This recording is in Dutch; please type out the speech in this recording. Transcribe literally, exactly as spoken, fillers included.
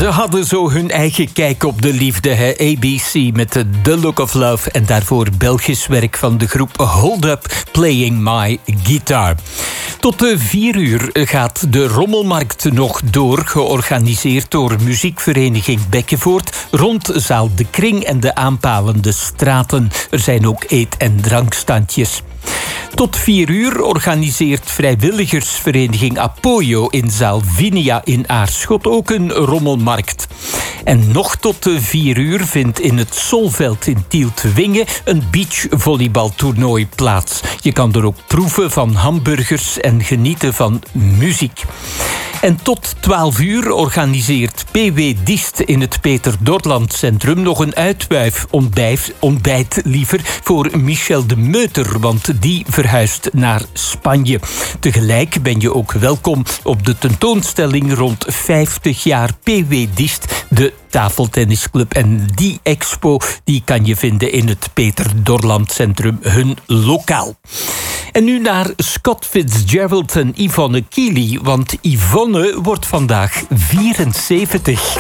Ze hadden zo hun eigen kijk op de liefde, hè? A B C met The Look of Love. En daarvoor Belgisch werk van de groep Hold Up, Playing My Guitar. Tot de vier uur gaat de Rommelmarkt nog door, georganiseerd door muziekvereniging Bekkenvoort, rond zaal De Kring en de aanpalende straten. Er zijn ook eet- en drankstandjes. Tot vier uur organiseert vrijwilligersvereniging Apoyo in zaal Vinia in Aarschot ook een rommelmarkt. En nog tot de vier uur vindt in het Solveld in Tielt-Wingen een beachvolleybaltoernooi plaats. Je kan er ook proeven van hamburgers en genieten van muziek. En tot twaalf uur organiseert P W Diest in het Peter Dorland Centrum nog een uitwuif ontbijt, ontbijt liever voor Michel de Meuter, want die verhuist naar Spanje. Tegelijk ben je ook welkom op de tentoonstelling rond vijftig jaar P W Diest, de tafeltennisclub. En die expo die kan je vinden in het Peter Dorland Centrum, hun lokaal. En nu naar Scott Fitzgerald en Yvonne Keely, want Yvonne wordt vandaag vierenzeventig.